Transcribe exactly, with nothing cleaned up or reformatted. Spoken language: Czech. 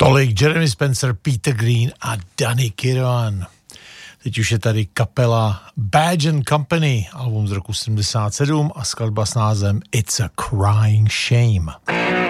Tolik Jeremy Spencer, Peter Green a Danny Kirwan. Teď už je tady kapela Badge and Company, album z roku sedmdesát sedm a skladba s názvem It's a Crying Shame.